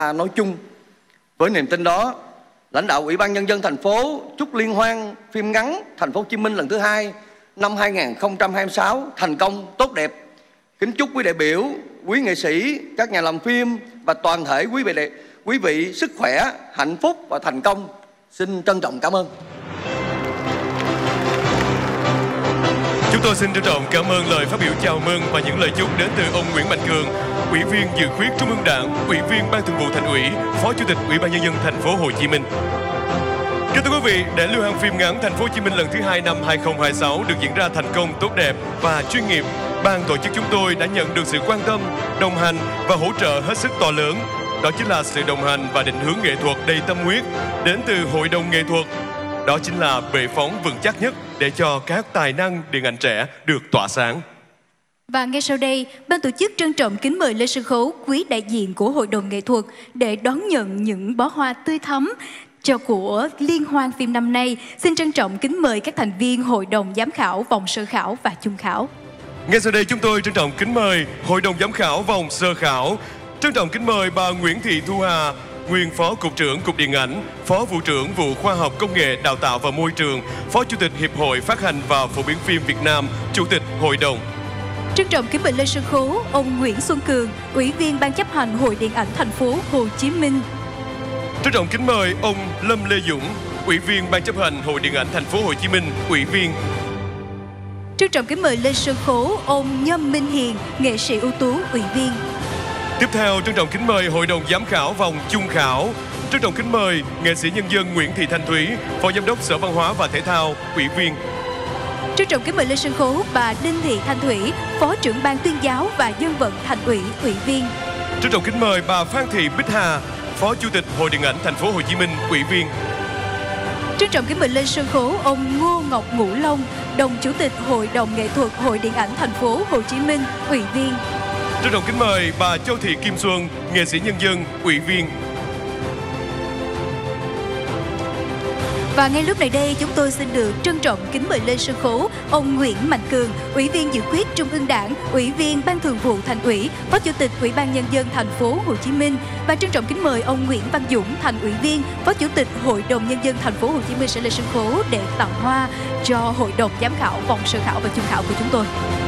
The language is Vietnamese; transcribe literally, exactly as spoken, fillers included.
nói chung. Với niềm tin đó, lãnh đạo Ủy ban Nhân dân thành phố chúc Liên hoan phim ngắn Thành phố Hồ Chí Minh lần thứ hai năm hai nghìn không trăm hai mươi sáu thành công tốt đẹp. Kính chúc quý đại biểu, quý nghệ sĩ, các nhà làm phim và toàn thể quý vị, quý vị sức khỏe, hạnh phúc và thành công. Xin trân trọng cảm ơn. Chúng tôi xin trân trọng cảm ơn lời phát biểu chào mừng và những lời chúc đến từ ông Nguyễn Mạnh Cường, Ủy viên Dự khuyết Trung ương Đảng, Ủy viên Ban Thường vụ Thành ủy, Phó Chủ tịch Ủy ban Nhân dân Thành phố Hồ Chí Minh. Kính thưa quý vị, để liên hoan phim ngắn Thành phố Hồ Chí Minh lần thứ hai năm hai nghìn không trăm hai mươi sáu được diễn ra thành công, tốt đẹp và chuyên nghiệp, ban tổ chức chúng tôi đã nhận được sự quan tâm, đồng hành và hỗ trợ hết sức to lớn. Đó chính là sự đồng hành và định hướng nghệ thuật đầy tâm huyết đến từ Hội đồng nghệ thuật. Đó chính là bệ phóng vững chắc nhất để cho các tài năng điện ảnh trẻ được tỏa sáng. Và ngay sau đây, ban tổ chức trân trọng kính mời lên sân khấu quý đại diện của Hội đồng nghệ thuật để đón nhận những bó hoa tươi thắm cho của liên hoan phim năm nay. Xin trân trọng kính mời các thành viên Hội đồng giám khảo vòng sơ khảo và chung khảo. Ngay sau đây chúng tôi trân trọng kính mời Hội đồng giám khảo vòng sơ khảo. Trân trọng kính mời bà Nguyễn Thị Thu Hà, nguyên Phó Cục trưởng Cục Điện ảnh, Phó Vụ trưởng Vụ Khoa học Công nghệ, Đào tạo và Môi trường, Phó Chủ tịch Hiệp hội Phát hành và Phổ biến phim Việt Nam, Chủ tịch Hội đồng. Trân trọng kính mời lên sân khấu ông Nguyễn Xuân Cường, Ủy viên Ban chấp hành Hội Điện ảnh Thành phố Hồ Chí Minh. Trân trọng kính mời ông Lâm Lê Dũng, Ủy viên Ban chấp hành Hội Điện ảnh Thành phố Hồ Chí Minh, Ủy viên. Trân trọng kính mời lên sân khấu ông Nhâm Minh Hiền, nghệ sĩ ưu tú, Ủy viên. Tiếp theo, trân trọng kính mời Hội đồng giám khảo vòng chung khảo. Trân trọng kính mời nghệ sĩ nhân dân Nguyễn Thị Thanh Thúy, Phó Giám đốc Sở Văn hóa và Thể thao, Ủy viên. Trân trọng kính mời lên sân khấu bà Đinh Thị Thanh Thủy, Phó trưởng Ban tuyên giáo và dân vận Thành ủy, Ủy viên. Trân trọng kính mời bà Phan Thị Bích Hà, Phó Chủ tịch Hội Điện ảnh Thành phố Hồ Chí Minh, Ủy viên. Trân trọng kính mời lên sân khấu ông Ngô Ngọc Ngũ Long, đồng Chủ tịch Hội đồng nghệ thuật Hội Điện ảnh Thành phố Hồ Chí Minh, Ủy viên. Trân trọng kính mời bà Châu Thị Kim Xuân, nghệ sĩ nhân dân, Ủy viên. Và ngay lúc này đây, chúng tôi xin được trân trọng kính mời lên sân khấu ông Nguyễn Mạnh Cường, Ủy viên Dự khuyết Trung ương Đảng, Ủy viên Ban Thường vụ Thành ủy, Phó Chủ tịch Ủy ban Nhân dân Thành phố Hồ Chí Minh. Và trân trọng kính mời ông Nguyễn Văn Dũng, Thành ủy viên, Phó Chủ tịch Hội đồng Nhân dân Thành phố Hồ Chí Minh sẽ lên sân khấu để tặng hoa cho Hội đồng giám khảo vòng sơ khảo và chung khảo của chúng tôi.